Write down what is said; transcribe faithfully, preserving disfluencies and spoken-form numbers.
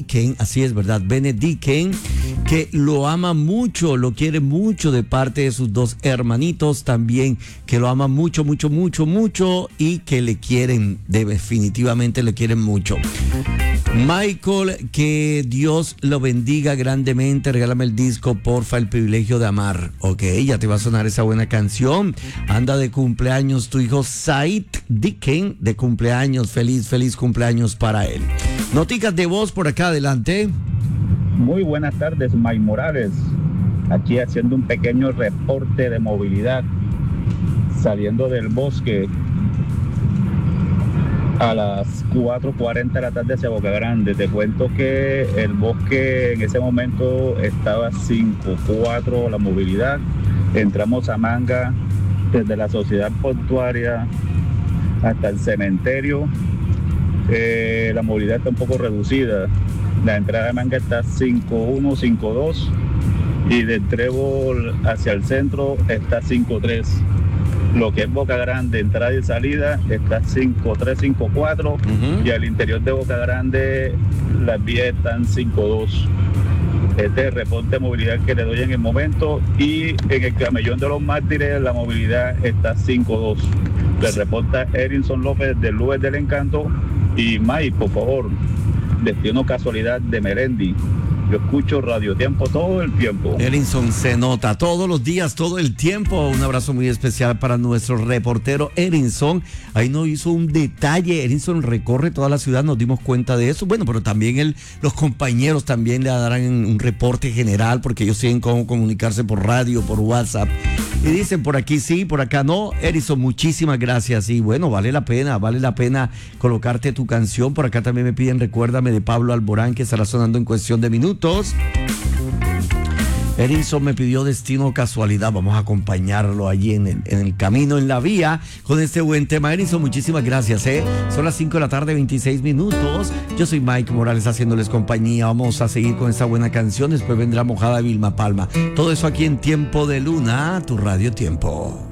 Dicken, así es, ¿verdad? Bene Dicken, que lo ama mucho, lo quiere mucho de parte de sus dos hermanitos también, que lo ama mucho, mucho, mucho, mucho y que le quieren, definitivamente le quieren mucho. Michael, que Dios lo bendiga grandemente. Regálame el disco, porfa, El privilegio de amar. Ok, ya te va a sonar esa buena canción. Anda de cumpleaños tu hijo Said Dicken, de cumpleaños. Feliz, feliz cumpleaños para él. Noticas de voz por acá, adelante. Muy buenas tardes, Mike Morales. Aquí haciendo un pequeño reporte de movilidad. Saliendo del bosque a las cuatro cuarenta de la tarde hacia Boca Grande. Te cuento que el bosque en ese momento estaba cinco cuatro la movilidad. Entramos a Manga desde la sociedad portuaria hasta el cementerio. Eh, la movilidad está un poco reducida. La entrada de Manga está cinco uno, cinco dos y del Trébol hacia el centro está cinco tres. Lo que es Boca Grande, entrada y salida, está cinco tres, cinco cuatro, uh-huh. Y al interior de Boca Grande las vías están cinco dos. Este es el reporte de movilidad que le doy en el momento, y en el Camellón de los Mártires la movilidad está cinco dos. Le reporta Erinson López del Lugar del Encanto. Y Mike, por favor, destino casualidad de Melendi. Yo escucho Radio Tiempo todo el tiempo. Erinson se nota todos los días, todo el tiempo. Un abrazo muy especial para nuestro reportero Erinson. Ahí nos hizo un detalle. Erinson recorre toda la ciudad, nos dimos cuenta de eso. Bueno, pero también él, los compañeros también le darán un reporte general, porque ellos tienen cómo comunicarse por radio, por WhatsApp. Y dicen por aquí sí, por acá no. Erinson, muchísimas gracias. Y bueno, vale la pena, vale la pena colocarte tu canción. Por acá también me piden Recuérdame de Pablo Alborán, que estará sonando en cuestión de minutos. Erinson me pidió Destino Casualidad. Vamos a acompañarlo allí en el, en el camino, en la vía, con este buen tema. Erinson, muchísimas gracias, ¿eh? Son las cinco de la tarde, veintiséis minutos. Yo soy Mike Morales haciéndoles compañía. Vamos a seguir con esta buena canción. Después vendrá Mojada de Vilma Palma. Todo eso aquí en Tiempo de Luna, tu Radio Tiempo.